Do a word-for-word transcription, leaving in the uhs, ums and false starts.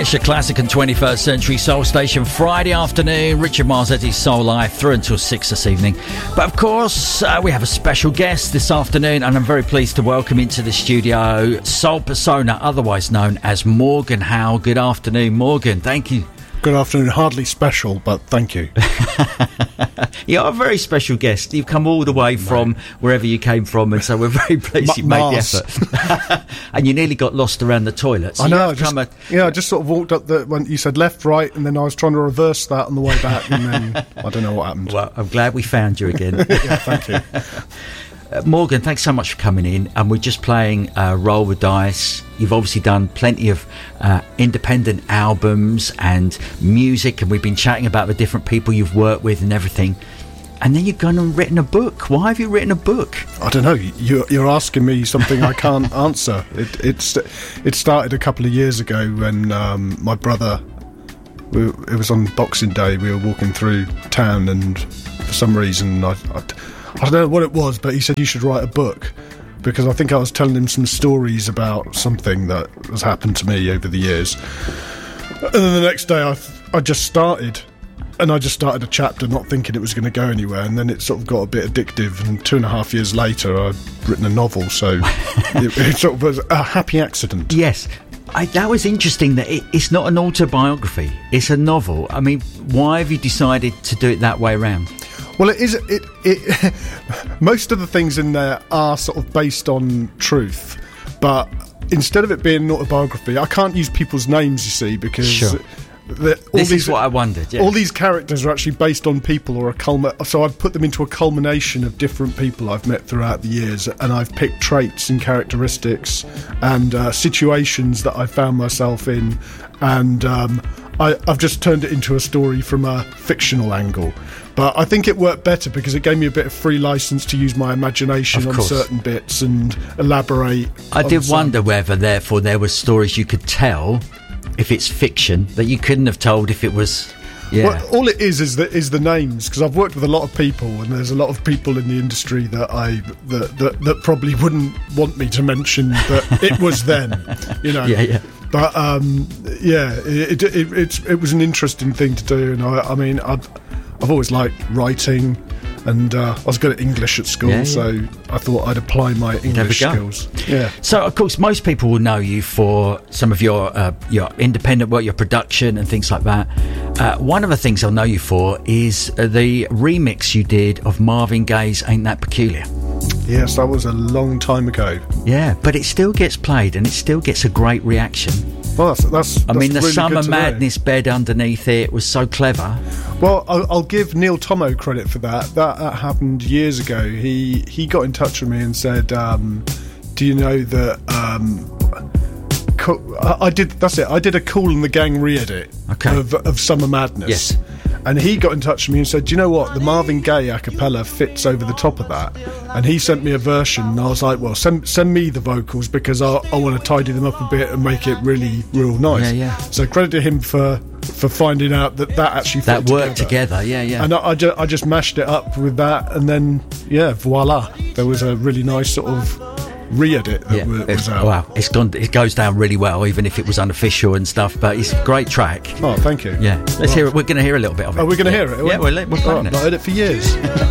It's your classic and twenty-first century soul station, Friday afternoon. Richard Marzetti's Soul Live through until six this evening. But of course, uh, we have a special guest this afternoon, and I'm very pleased to welcome into the studio Soul Persona, otherwise known as Morgan Howe. Good afternoon, Morgan. Thank you. Good afternoon. Hardly special, but thank you. You're a very special guest. You've come all the way from wherever you came from, and so we're very pleased you made the effort. And you nearly got lost around the toilet. So I know. I just, a- yeah, I just sort of walked up the when you said left, right, and then I was trying to reverse that on the way back, and then I don't know what happened. Well, I'm glad we found you again. Yeah, thank you. Uh, Morgan, thanks so much for coming in, and we're just playing uh, Roll the Dice. You've obviously done plenty of uh, independent albums and music, and we've been chatting about the different people you've worked with and everything. And then you've gone and written a book. Why have you written a book? I don't know. You're, you're asking me something I can't answer. It, it's it started a couple of years ago when um, my brother. We, it was on Boxing Day. We were walking through town, and for some reason, I, I, I don't know what it was, but he said you should write a book, because I think I was telling him some stories about something that has happened to me over the years. And then the next day, I I just started. And I just started a chapter not thinking it was going to go anywhere, and then it sort of got a bit addictive, and two and a half years later I'd written a novel, so it, it sort of was a happy accident. Yes. I, that was interesting that it, it's not an autobiography, it's a novel. I mean, why have you decided to do it that way around? Well, it is. It, it most of the things in there are sort of based on truth, but instead of it being an autobiography, I can't use people's names, you see, because... Sure. The, all this these, is what I wondered. Yeah. All these characters are actually based on people, or a culmin. So I've put them into a culmination of different people I've met throughout the years, and I've picked traits and characteristics and uh, situations that I found myself in, and um, I, I've just turned it into a story from a fictional angle. But I think it worked better because it gave me a bit of free license to use my imagination on certain bits and elaborate. I did some. wonder whether, therefore, there were stories you could tell. If it's fiction that you couldn't have told if it was, yeah. Well, all it is is the is the names, because I've worked with a lot of people, and there's a lot of people in the industry that I that that, that probably wouldn't want me to mention that it was them, you know. Yeah, yeah. But um, yeah, it, it it it's it was an interesting thing to do, and I I mean I've I've always liked writing. And uh, I was good at English at school, yeah, yeah. so I thought I'd apply my English skills. Yeah. So, of course, most people will know you for some of your uh, your independent work, your production and things like that. Uh, one of the things they'll know you for is uh, the remix you did of Marvin Gaye's Ain't That Peculiar. Yes, that was a long time ago. Yeah, but it still gets played and it still gets a great reaction. Well, that's, that's, that's I mean, the really Summer Madness know. Bed underneath it was so clever. Well, I'll, I'll give Neil Tomo credit for that. that. That happened years ago. He he got in touch with me and said, um, "Do you know that?" Um, co- I, I did. That's it. I did a Kool and the Gang re-edit okay. of, of Summer Madness. Yes. And he got in touch with me and said, "Do you know what? The Marvin Gaye a cappella fits over the top of that." And he sent me a version, and I was like, "Well, send send me the vocals because I, I want to tidy them up a bit and make it really real nice." Yeah, yeah. So credit to him for for finding out that that actually fit that worked together. together. Yeah, yeah. And I, I, just, I just mashed it up with that, and then yeah, voila, there was a really nice sort of re-edit that yeah, was, was out. Wow, it's gone. It goes down really well, even if it was unofficial and stuff. But it's a great track. Oh, thank you. Yeah, let's well, hear it. We're going to hear a little bit of it. Are we going to yeah. hear it? Yeah, we're, we're playing oh, it. I've not heard it for years.